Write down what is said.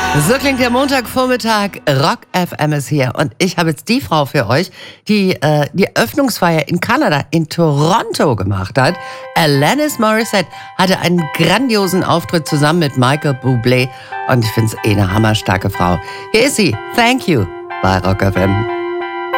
So klingt der Montagvormittag. Rock FM ist hier und ich habe jetzt die Frau für euch, die die Eröffnungsfeier in Kanada, in Toronto gemacht hat. Alanis Morissette hatte einen grandiosen Auftritt zusammen mit Michael Bublé und ich finde es eine hammerstarke Frau. Hier ist sie. Thank you bei Rock FM.